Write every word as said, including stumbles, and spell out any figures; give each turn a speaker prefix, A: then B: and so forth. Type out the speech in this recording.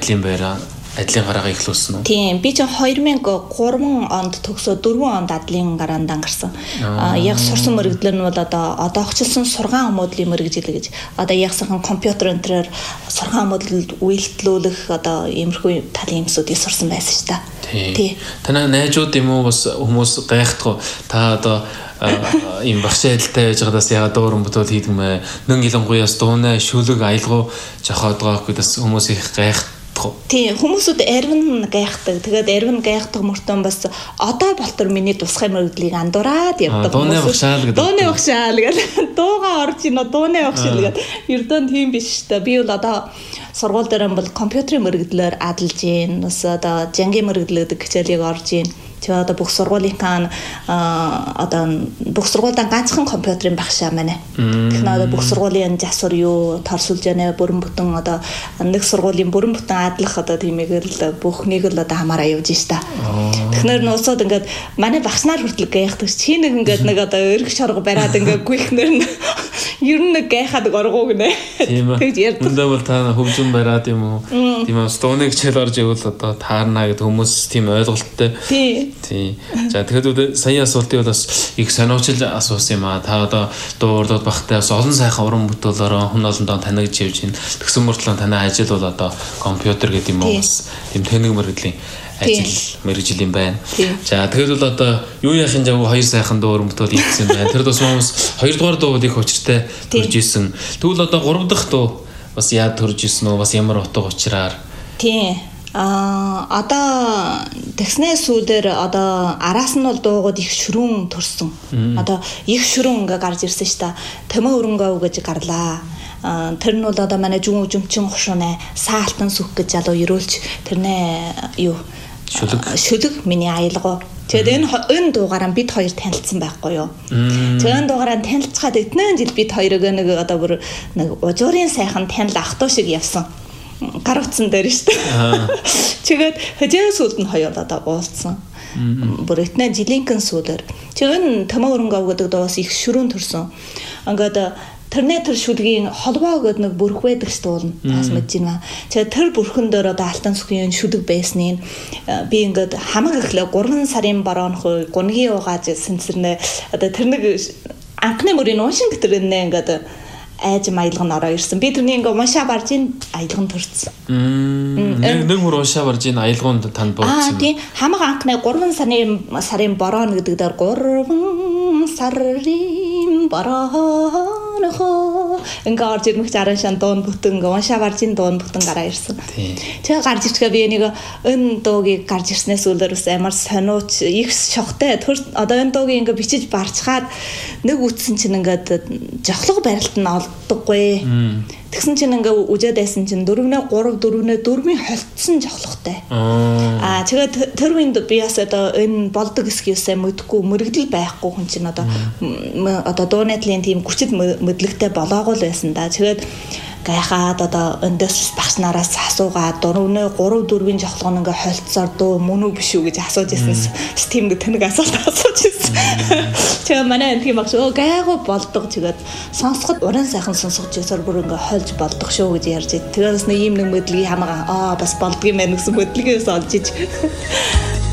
A: Адлын байраа Адлын гараагаа эхлүүлсэн үү?
B: Тийм, би чинь two thousand three онд төгсөө four онд Адлын гараанд ангарсан. Аа яг сурсан мөрөгдлөр нь бол одоо одоо огчлсон сургаан модулийн мөрөгжил гэж. Одоо яг сайхан компьютер энтрээр сургаан модулд үйлдэлүүлэх одоо иймэрхүү талын юмсуудыг сурсан байсан шүү дээ.
A: Тий. Танай найзууд юм уу бас хүмүүс гайхдах уу? Та одоо ийм багшаа адилтай байж байгаадаас яагаад дууран бүтүүл хийдэг мэ? Нэн илэнгуяас дуунаа шүлэг аялгуу жохоод байгаа гэдээс хүмүүс их гайх.
B: Тийм, хүмүүсүүд арвин гайхдаг. Тэгээд арвин гайхдаг мөртөө бас одоо болтор миний тусгай мөрөгдлийг андуураад явдаг.
A: Дууны багшаал гэдэг.
B: Дууны багшаал гэдэг. Дуугаа орж ийн дууны багшаал гэдэг. Ердөө тийм биш шүү дээ. Би бол одоо сургууль дээр бол компьютерийн мөрөгдлөөр адалж ийн. Бас одоо жангийн мөрөгдөл гэдэг хичээлийг орж ийн. Тэгээ одоо бүх сургуулийнхаа одоо бүх сургуультай ганцхан компьютерийн багшаа манай. Тэгэхээр одоо бүх сургуулийн засвар юу торсулж яана бүрэн бүтэн одоо нэг сургуулийн бүрэн бүтэн адлах одоо тиймээгээр л бүхнийг л одоо хамаараа явж штэ. Тэгэхээр нуусаад ингээд манай багш нар хүртэл гайхдаг. Чи нэг ингээд нэг одоо өргөх шорго бариад ингээд гүйхнэр нь ер нь нэг гайхаад оргоо гинэ.
A: Тэгж ярьдаг. Үндэ бол та хөвжин бариад юм уу? Тийм ээ. Стууны хичээл орж ивэл одоо таарна гэдэг хүмүүс тийм ойлголттой.
B: Тийм.
A: Тий. За тэгэхээр сая асуултыг бас их сониучил асуусан юм аа. Та одоо дуурлууд багтай бас олон сайхан уран бүтээлөөр хүн олондоо танигдж явж байна. Тэгсэн мөртлөө танай ажил бол одоо компьютер гэдэг юм уу бас тийм тэнэг мэргэдлийн ажил мэргэжил юм байна. За тэгэхээр бол одоо юу яахын жаг хоёр сайхан дуу уран бүтээл хийсэн байна. Тэр тус хүмүүс хоёрдугаар дуу их учиртай төрж исэн. Тэгвэл одоо гурав дахь дуу бас яад төрж исэн үү? Бас ямар утга учираар?
B: Тий. А одоо тэгснээ сүүдэр одоо араас нь бол дуугод их шүрүүн төрсөн. Одоо их шүрүүн ингээ гарч ирсэн ш та. Төмө өрөнгөө гэж гарлаа. Тэр нь бол одоо манай жүн жүмчин хушуунаа саалтан сүх гэж залуу ерөөлч тэрнээ юу
A: шүлэг
B: шүлэг миний аялгаа. Тэгээд энэ энэ дуугаараа бид хоёр танилцсан байхгүй юу. Тэгээд энэ дуугаараа танилцахад эднэн жил бид хоёрыг нэг одоо бүр нэг ужуурын сайхан танил ахтуу шиг явсан. Гар утсан дээр шүү дээ. Тэгээд хэжээ сүлд нь хоёр одоо уулзсан. Бүр этнэ жилийнхэн сүлээр. Тэгээд төмө өрөнгөө гэдэг доос их шүрүүн төрсөн. Ингээд тэрнээ тэр шүлгийн холбоо гэдэг нэг бүрх байдаг шүү дээ. Таас мэдэж байна. Тэгээд тэр бүрхэн дээр одоо алтан сүхийн шүлэг байсныг би ингээд хамаг эхлээ гурван сарын борооных гунгийн угааж сэнцэрнэ. Одоо тэр нэг анхны мөрийн уушин гэтэрнэ ингээд айж маялга нь ороо ирсэн. Би тэрний ингээ уншаа барж ин аялга нь төрсөн.
A: Нэг нэг мөр уншаа барж ин аялганд танд бууцсан.
B: Аа тийм хамаг анхны гурван сарын сарын бороо гэдэг дээр гурван сарын бороо нөхөө ингээ орж ирмэх заран шан дуун бүтэн ингээ уншаа барж ин дуун бүтэн гараа ирсэн. Тэгээ гарч ирчихээ би нэг энэ дуугийг гарч ирснээс үлээр ус амар сониуч их шохтой. Одоо энэ дуугийг ингээ бичиж барчхаад нэг үтсэн чинь ингээд жохлог барилт нь олддоггүй. Тэгсэн чинь ингээ үжээд байсан чинь дөрөвнөө гурав дөрөвнөө дөрвийн холтсон жохлогтой. Аа тэгээд тэр үнд би бас одоо энэ болдог эсгийсээ мэдгүй мөрөгдөл байхгүй хүн чинь одоо одоо дуунатлын тийм хүчит мэдлэгтэй болоогүй л байсан да. Тэгээд гайхаад одоо өндөс багш нараас асуугаад дөрөвнөө гурав дөрвийн жохлог нь ингээ холтсоор дөө мөн үү биш үү гэж асууж ирсэн. Тийм нэг тэнэг асуулт асууж ирсэн. Тэгээ манай энэ тийм багш оо гайгүй болдог тэгээд сонсоход уран сайхан сонсгож ясаар бүр ингээ хольж болдог шүү гэж ярьж. Тэгээс нэг ийм нэг мэдлэгийг хамаагаа аа бас болдго юм байна гэсэн мэдлэгээс олж иж.